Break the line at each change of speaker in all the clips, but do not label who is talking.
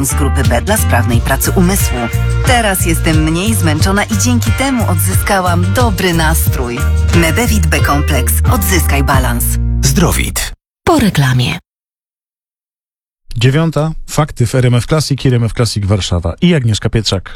z grupy B dla sprawnej pracy umysłu. Teraz jestem mniej zmęczona i dzięki temu odzyskałam dobry nastrój. Medevit B-kompleks. Odzyskaj balans.
Zdrowit.
Po reklamie.
9. Fakty w RMF Classic i RMF Classic Warszawa. I Agnieszka Pietrzak.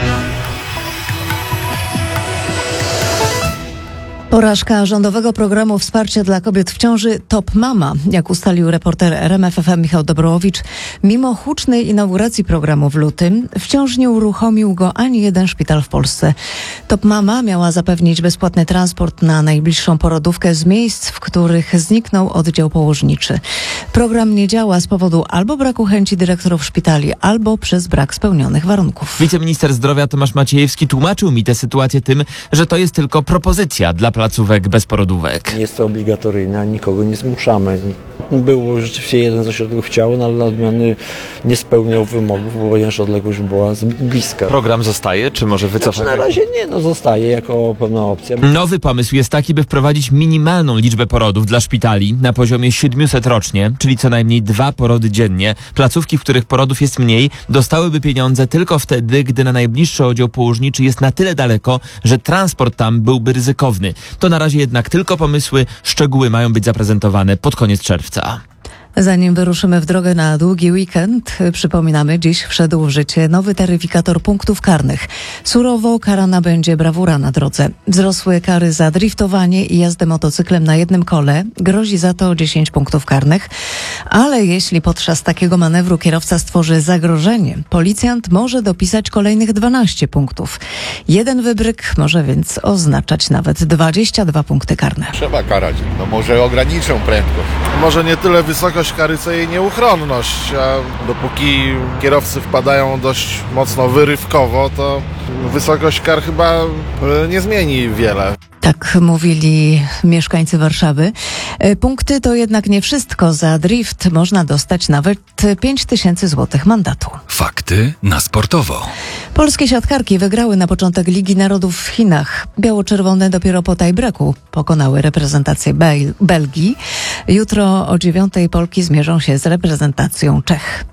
Porażka rządowego programu wsparcia dla kobiet w ciąży Top Mama. Jak ustalił reporter RMF FM Michał Dobrołowicz, mimo hucznej inauguracji programu w lutym, wciąż nie uruchomił go ani jeden szpital w Polsce. Top Mama miała zapewnić bezpłatny transport na najbliższą porodówkę z miejsc, w których zniknął oddział położniczy. Program nie działa z powodu albo braku chęci dyrektorów szpitali, albo przez brak spełnionych warunków.
Wiceminister zdrowia Tomasz Maciejewski tłumaczył mi tę sytuację tym, że to jest tylko propozycja dla placówek bez porodówek.
Nie jest to obligatoryjne, nikogo nie zmuszamy. Był rzeczywiście jeden z ośrodków chciał, no ale na odmiany nie spełniał wymogów, ponieważ odległość była zbyt bliska.
Program zostaje, czy może wycofać?
Na razie nie, zostaje jako pewna opcja.
Nowy pomysł jest taki, by wprowadzić minimalną liczbę porodów dla szpitali na poziomie 700 rocznie, czyli co najmniej 2 porody dziennie. Placówki, w których porodów jest mniej, dostałyby pieniądze tylko wtedy, gdy na najbliższy oddział położniczy jest na tyle daleko, że transport tam byłby ryzykowny. To na razie jednak tylko pomysły, szczegóły mają być zaprezentowane pod koniec czerwca.
Zanim wyruszymy w drogę na długi weekend, przypominamy, dziś wszedł w życie nowy taryfikator punktów karnych. Surowo karana będzie brawura na drodze. Wzrosły kary za driftowanie i jazdę motocyklem na jednym kole. Grozi za to 10 punktów karnych. Ale jeśli podczas takiego manewru kierowca stworzy zagrożenie, policjant może dopisać kolejnych 12 punktów. Jeden wybryk może więc oznaczać nawet 22 punkty karne.
Trzeba karać. No może ograniczą prędkość.
Może nie tyle wysokość kary, co jej nieuchronność, a dopóki kierowcy wpadają dość mocno wyrywkowo, to wysokość kar chyba nie zmieni wiele.
Tak mówili mieszkańcy Warszawy. Punkty to jednak nie wszystko. Za drift można dostać nawet 5000 złotych mandatu.
Fakty na sportowo.
Polskie siatkarki wygrały na początek Ligi Narodów w Chinach. Biało-czerwone dopiero po tie-breaku pokonały reprezentację Belgii. Jutro o 9:00 Polki zmierzą się z reprezentacją Czech.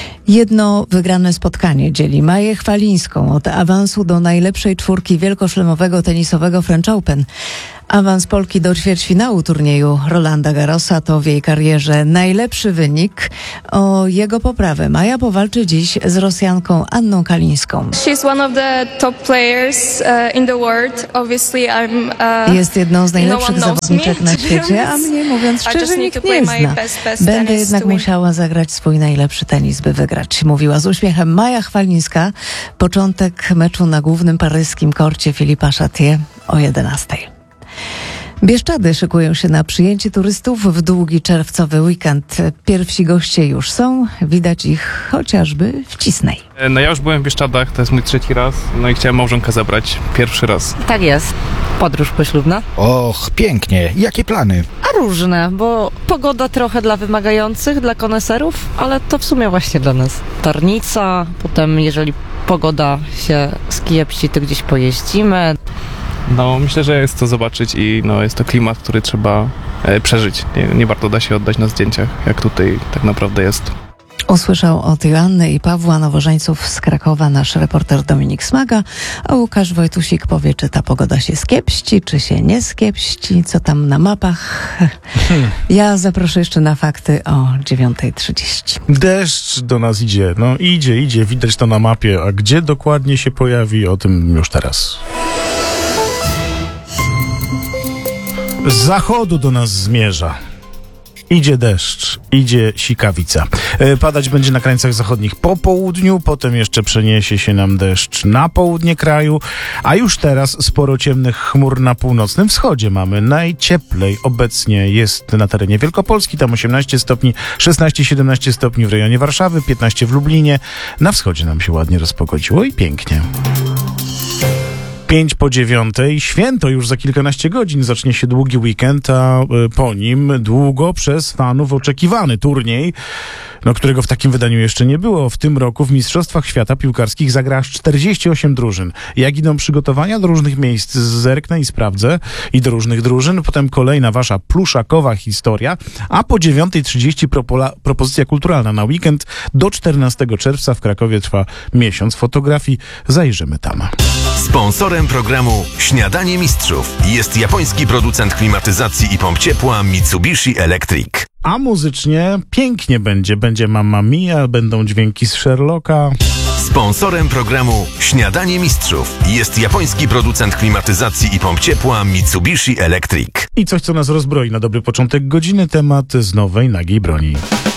Jedno wygrane spotkanie dzieli Maję Chwalińską od awansu do najlepszej czwórki wielkoszlemowego tenisowego French Open. Awans Polki do ćwierćfinału turnieju Rolanda Garrosa to w jej karierze najlepszy wynik. O jego poprawę Maja powalczy dziś z Rosjanką Anną Kalińską. Jest jedną z najlepszych zawodniczek na świecie, a mnie, mówiąc szczerze, nikt nie zna. Będę jednak musiała zagrać swój najlepszy tenis, by wygrać, mówiła z uśmiechem Maja Chwalińska. Początek meczu na głównym paryskim korcie Philippa Chatrier o 11:00. Bieszczady szykują się na przyjęcie turystów w długi czerwcowy weekend. Pierwsi goście już są, widać ich chociażby w Cisnej.
No ja już byłem w Bieszczadach, to jest mój 3. raz, no i chciałem małżonkę zabrać pierwszy raz.
Tak jest. Podróż poślubna?
Och, pięknie. Jakie plany?
A różne, bo pogoda trochę dla wymagających, dla koneserów, ale to w sumie właśnie dla nas. Tarnica, potem jeżeli pogoda się skiepści, to gdzieś pojeździmy.
No myślę, że jest to zobaczyć i no, jest to klimat, który trzeba przeżyć. Nie warto da się oddać na zdjęciach, jak tutaj tak naprawdę jest.
Usłyszał od Joanny i Pawła Nowożeńców z Krakowa nasz reporter Dominik Smaga, a Łukasz Wojtusik powie, czy ta pogoda się skiepści, czy się nie skiepści, co tam na mapach. Ja zaproszę jeszcze na fakty o 9:30.
Deszcz do nas idzie, no idzie, widać to na mapie, a gdzie dokładnie się pojawi, o tym już teraz. Z zachodu do nas zmierza. Idzie deszcz, idzie sikawica. Padać będzie na krańcach zachodnich po południu, potem jeszcze przeniesie się nam deszcz na południe kraju, a już teraz sporo ciemnych chmur na północnym wschodzie mamy. Najcieplej obecnie jest na terenie Wielkopolski, tam 18 stopni, 16-17 stopni w rejonie Warszawy, 15 w Lublinie. Na wschodzie nam się ładnie rozpogodziło i pięknie. 8:55, święto już za kilkanaście godzin, zacznie się długi weekend, a po nim długo przez fanów oczekiwany turniej którego w takim wydaniu jeszcze nie było. W tym roku w Mistrzostwach Świata Piłkarskich zagra aż 48 drużyn. Jak idą przygotowania do różnych miejsc? Zerknę i sprawdzę. I do różnych drużyn. Potem kolejna wasza pluszakowa historia. A po 9:30 propozycja kulturalna na weekend. Do 14 czerwca w Krakowie trwa miesiąc fotografii. Zajrzymy tam.
Sponsorem programu Śniadanie Mistrzów jest japoński producent klimatyzacji i pomp ciepła Mitsubishi Electric.
A muzycznie pięknie będzie. Będzie Mamma Mia, będą dźwięki z Sherlocka.
Sponsorem programu Śniadanie Mistrzów jest japoński producent klimatyzacji i pomp ciepła Mitsubishi Electric.
I coś, co nas rozbroi na dobry początek godziny, temat z nowej nagiej broni.